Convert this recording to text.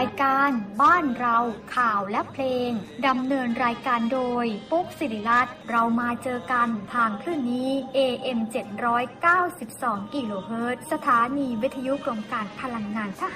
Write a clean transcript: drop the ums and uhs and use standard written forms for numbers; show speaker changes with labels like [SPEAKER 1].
[SPEAKER 1] ายการบ้านเราข่าวและเพลงดำเนินรายการโดยปุ๊กศิริรัตน์เรามาเจอกันทางคลื่นนี้ AM 792 กิโลเฮิรตซ์สถานีวิทยุกรมการพลังงานทหาร